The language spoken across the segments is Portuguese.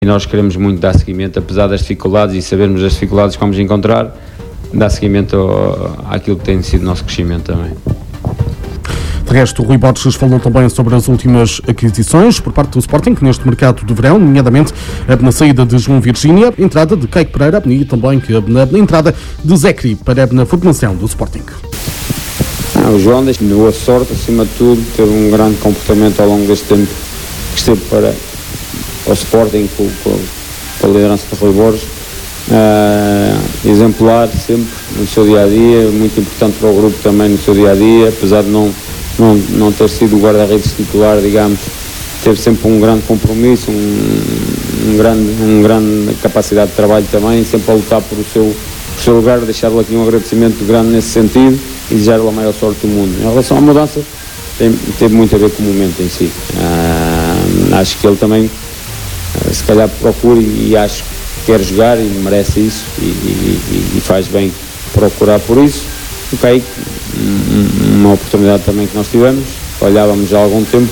e nós queremos muito dar seguimento, apesar das dificuldades e sabermos as dificuldades que vamos encontrar, dar seguimento àquilo que tem sido o nosso crescimento também. De resto, o Rui Borges falou também sobre as últimas aquisições por parte do Sporting neste mercado de verão, nomeadamente na saída de João Virgínia, entrada de Keique Pereira e também na entrada de Zecri para na formação do Sporting. O João deu a sorte, acima de tudo, teve um grande comportamento ao longo deste tempo que esteve para o Sporting com a liderança de Rui Borges. Exemplar sempre no seu dia-a-dia, muito importante para o grupo também no seu dia-a-dia, apesar de não ter sido o guarda-redes titular, digamos, teve sempre um grande compromisso, um grande capacidade de trabalho também, sempre a lutar por o seu lugar, deixar-lhe aqui um agradecimento grande nesse sentido e desejar-lhe a maior sorte do mundo. Em relação à mudança, teve muito a ver com o momento em si. Acho que ele também, se calhar, procura e acho que quer jogar e merece isso e faz bem procurar por isso. O Keique, uma oportunidade também que nós tivemos, olhávamos já há algum tempo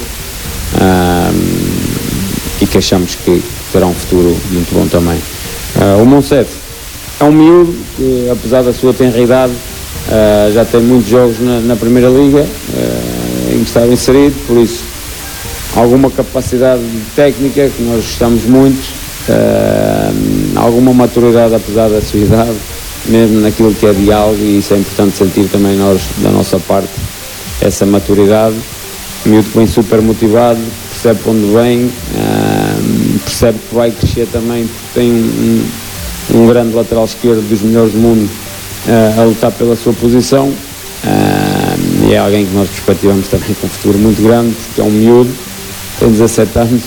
e que achamos que terá um futuro muito bom também. O Monsef é um miúdo que, apesar da sua tenra idade, já tem muitos jogos na Primeira Liga em que estava inserido, por isso alguma capacidade técnica que nós gostamos muito, alguma maturidade apesar da sua idade, mesmo naquilo que é diálogo, e isso é importante sentir também nós, da nossa parte, essa maturidade. O miúdo que vem super motivado, percebe para onde vem, percebe que vai crescer também, porque tem um grande lateral esquerdo dos melhores do mundo a lutar pela sua posição, e é alguém que nós perspectivamos também com um futuro muito grande, porque é um miúdo, tem 17 anos,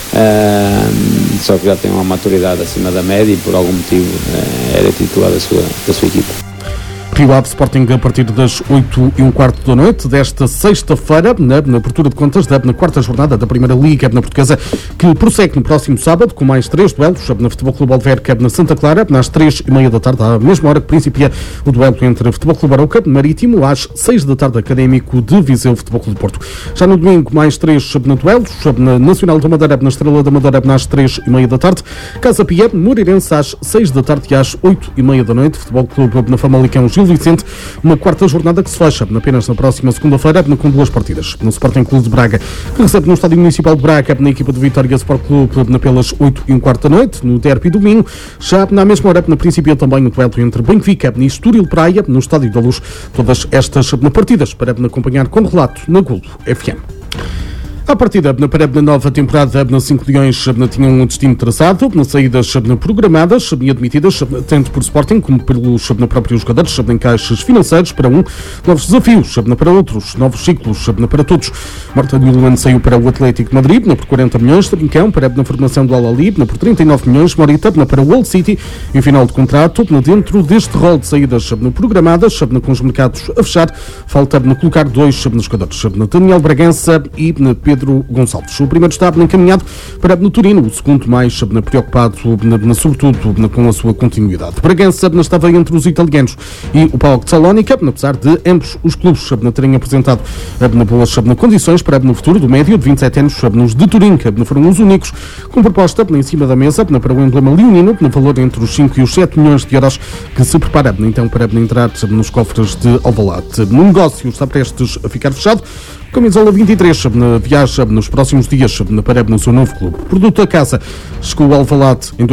só que já tem uma maturidade acima da média e por algum motivo era titular da sua equipa. Rio Ave Sporting a partir das 8h15 da noite desta sexta-feira, na abertura de contas na quarta jornada da Primeira Liga na Portuguesa, que prossegue no próximo sábado com mais 3 duelos, na Futebol Clube Alverca na Santa Clara, às 3h30 da tarde, à mesma hora que principia o duelo entre Futebol Clube Arouca Marítimo, às 6 da tarde, Académico de Viseu Futebol Clube Porto. Já no domingo, mais 3 duelos, na Nacional da Madeira, na Estrela da Madeira, às 3h30 da tarde, Casa Pia, Moreirense, às 6 da tarde e às 8h30 da noite, Futebol Clube na Famalicão Gil Vicente, uma quarta jornada que se fecha apenas na próxima segunda-feira, com 2 partidas. No Sporting Clube de Braga, que recebe no Estádio Municipal de Braga, na equipa do Vitória Sport Clube, pelas 8h15 da noite, no derby domingo. Já na mesma hora, na princípio também o duelo entre Benfica e Estoril Praia, no Estádio da Luz. Todas estas partidas para acompanhar com relato na Golo FM. A partida para a nova temporada, 5 Leões tinham um destino traçado, saídas programadas e admitidas, tanto por Sporting como pelos próprios jogadores, encaixes financeiros para novos desafios para outros, novos ciclos para todos. Marta Nilman saiu para o Atlético de Madrid por 40 milhões, Trincão para a formação do Al-Ahly por 39 milhões, Morita para o Old City, em final de contrato. Dentro deste rol de saídas programadas, com os mercados a fechar, falta colocar 2 jogadores, Daniel Bragança e Pedro Gonçalves. O primeiro está encaminhado para no Torino, o segundo mais preocupado sobretudo com a sua continuidade. Bragança estava entre os italianos e o PAOK de Salónica, apesar de ambos os clubes terem apresentado boas condições para no futuro do médio de 27 anos. Os de Turim foram os únicos com proposta em cima da mesa para o emblema leonino, no valor entre os 5 e os 7 milhões de euros, que se prepara então para entrar nos cofres de Alvalade. No negócio está prestes a ficar fechado. Camisola 23 viaja nos próximos dias para o seu novo clube. Produto da casa chegou ao Alvalade em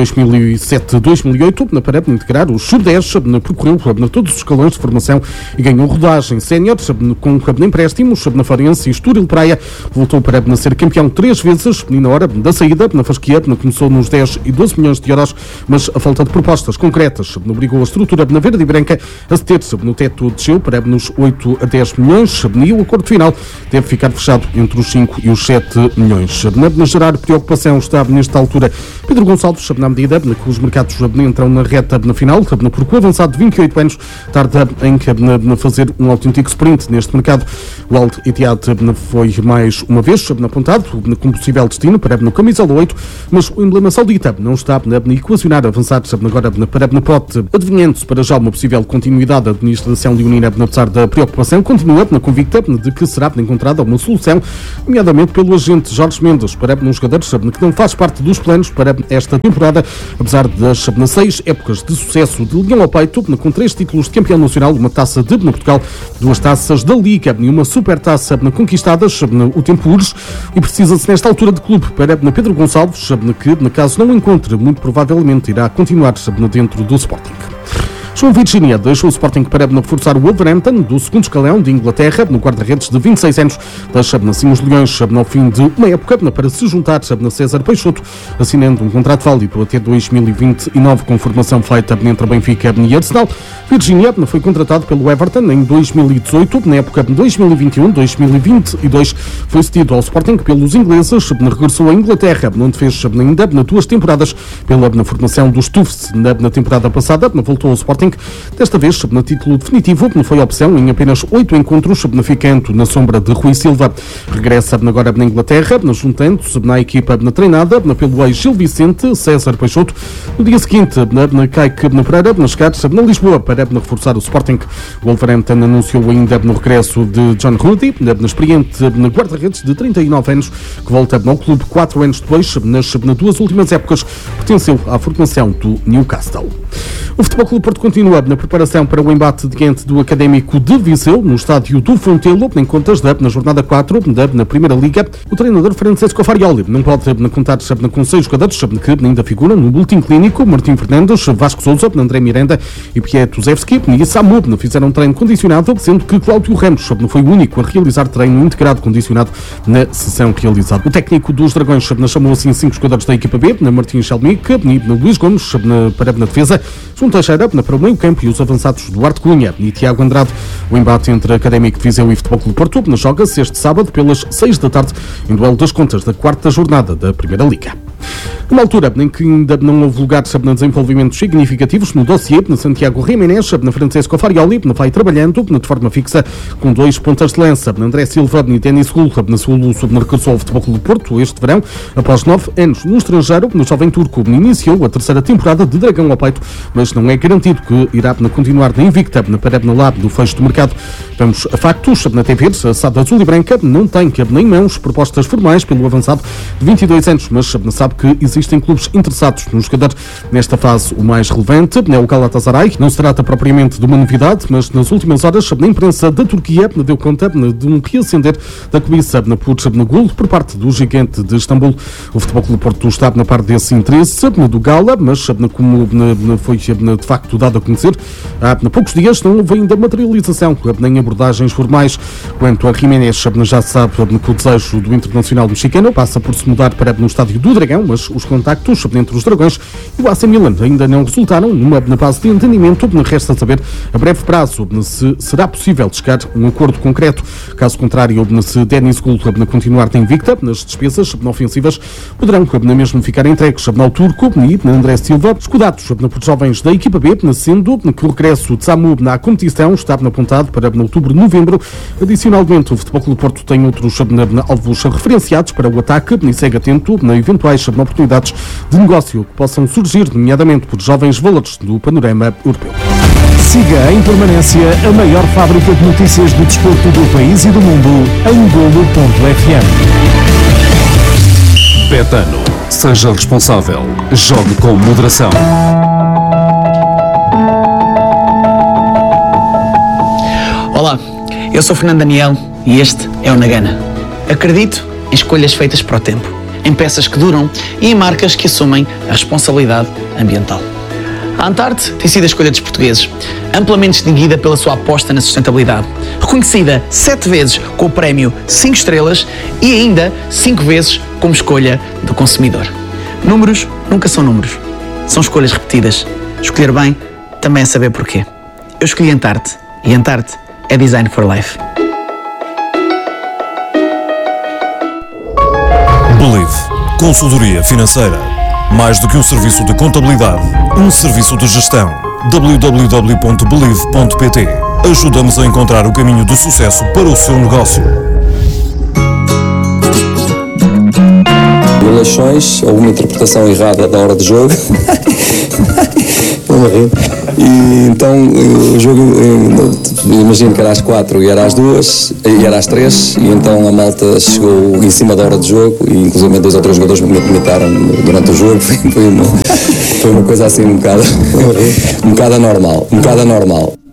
2007-2008 para integrar os sub-10, percorreu todos os escalões de formação e ganhou rodagem sénior com empréstimos na Farense e Estoril Praia. Voltou para ser campeão 3 vezes e na hora da saída na Fasquia começou nos 10 e 12 milhões de euros, mas a falta de propostas concretas obrigou a estrutura na verde e branca a ceder-se no teto, desceu para nos 8 a 10 milhões e o acordo final deve ficar fechado entre os 5 e os 7 milhões. Na gerar preocupação está nesta altura Pedro Gonçalves, na medida que os mercados entram na reta final, porque o avançado de 28 anos tarda em fazer um autêntico sprint neste mercado. O Al Ittihad foi mais uma vez apontado como possível destino para a camisola 8, mas o emblema saudita não está a equacionar avançar agora para o pote, adivinhando-se para já uma possível continuidade da administração leonina. Apesar da preocupação, continua convicta de que será encontrado encontrada uma solução, nomeadamente pelo agente Jorge Mendes, para um jogador que não faz parte dos planos para esta temporada, apesar das 6 épocas de sucesso de Leão ao Peito, com 3 títulos de campeão nacional, uma taça de Portugal, 2 taças da Liga e uma supertaça conquistadas. O tempo urge e precisa-se nesta altura de clube para Pedro Gonçalves, que, caso não encontre, muito provavelmente irá continuar dentro do Sporting. João Virgínia deixou o Sporting para reforçar o Wolverhampton do segundo escalão de Inglaterra, no guarda-redes de 26 anos. Deixa assim os Leões ao fim de uma época para se juntar a César Peixoto, assinando um contrato válido até 2029 com formação feita entre Benfica e Arsenal. Virgínia foi contratado pelo Everton em 2018, na época de 2021-2022 foi cedido ao Sporting pelos ingleses, regressou à Inglaterra, onde fez ainda 2 temporadas pela formação dos Toffs. Na temporada passada voltou ao Sporting, desta vez no título definitivo, foi opção em apenas 8 encontros, ficando na sombra de Rui Silva. Regressa agora na Inglaterra, juntando-se na equipa treinada pelo ex-Gil Vicente, César Peixoto. No dia seguinte, cai Pereira, chegar na Lisboa para reforçar o Sporting. O Wolverhampton anunciou ainda no regresso de John Ruddy, experiente guarda-redes de 39 anos, que volta ao clube 4 anos depois, nas 2 últimas épocas, pertenceu à formação do Newcastle. O Futebol Clube Porto continua na preparação para o embate diante do Académico de Viseu, no estádio do Fontelo, em contas na jornada 4 na Primeira Liga. O treinador Francesco Farioli não pode contar com 6 jogadores que ainda figuram no boletim clínico. Martim Fernandes, Vasco Sousa, André Miranda e Pietro Zevski e Samu fizeram treino condicionado, sendo que Cláudio Ramos foi o único a realizar treino integrado condicionado na sessão realizada. O técnico dos Dragões chamou assim 5 jogadores da equipa B, Martim Chalmic e Luís Gomes para na defesa, João Teixeira para o meio-campo e os avançados Duarte Cunha e Tiago Andrade. O embate entre Académico de Viseu e Futebol Clube Porto joga-se este sábado pelas 6 da tarde em duelo das contas da 4ª jornada da Primeira Liga. Numa altura em que ainda não houve lugares de desenvolvimentos significativos no dossiê, Santiago Jiménez, Francesco Farioli vai trabalhando de forma fixa com 2 pontas de lança, André Silva e Denis Gul. Sulu regressou ao Futebol Clube Porto este verão, após 9 anos no estrangeiro. O jovem turco iniciou a 3ª temporada de Dragão ao Peito, mas não é garantido que irá continuar na invicta para lá do fecho do mercado. Vamos a factos. Na TV, a SAD Azul e Branca não tem nem mãos propostas formais pelo avançado de 22 anos, mas sabe que existem clubes interessados no jogador. Nesta fase, o mais relevante é o Galatasaray. Não se trata propriamente de uma novidade, mas nas últimas horas a imprensa da Turquia deu conta de um reacender da cobiça por Gul por parte do gigante de Istambul. O Futebol Clube Porto está na parte desse interesse do Gala, mas como foi de facto dado a conhecer, há poucos dias não houve ainda materialização nem abordagens formais. Quanto a Jiménez, já se sabe que o desejo do internacional mexicano passa por se mudar para no estádio do Dragão, mas os contactos entre os Dragões e o AC Milan ainda não resultaram na base de entendimento. Resta saber a breve prazo se será possível chegar a um acordo concreto. Caso contrário, se Denis Gul continuar na invicta, nas despesas ofensivas poderão mesmo ficar entregues ao turco e André Silva, escudados por jovens da equipa B, sendo que o regresso de Samu na competição está apontado para outubro-novembro. Adicionalmente, o Futebol Clube Porto tem outros alvos referenciados para o ataque e segue atento a eventuais oportunidades de negócio que possam surgir, nomeadamente por jovens valores do panorama europeu. Siga em permanência a maior fábrica de notícias do desporto do país e do mundo em Golo.fm. Betano. Seja responsável. Jogue com moderação. Olá, eu sou Fernando Daniel e este é o Nagana. Acredito em escolhas feitas para o tempo, em peças que duram e em marcas que assumem a responsabilidade ambiental. A Antarte tem sido a escolha dos portugueses, amplamente distinguida pela sua aposta na sustentabilidade, reconhecida 7 vezes com o prémio 5 estrelas e ainda 5 vezes como escolha do consumidor. Números nunca são números, são escolhas repetidas. Escolher bem também é saber porquê. Eu escolhi Antarte e Antarte é Design for Life. Believe. Consultoria financeira. Mais do que um serviço de contabilidade, um serviço de gestão. www.believe.pt. Ajuda-nos a encontrar o caminho do sucesso para o seu negócio. Violações ou uma interpretação errada da hora de jogo. E então o jogo, imagino que era às 4 e era às 2 e era às 3, e então a malta chegou em cima da hora de jogo, e inclusive 2 ou 3 jogadores me comentaram durante o jogo. Foi uma coisa assim um bocado anormal.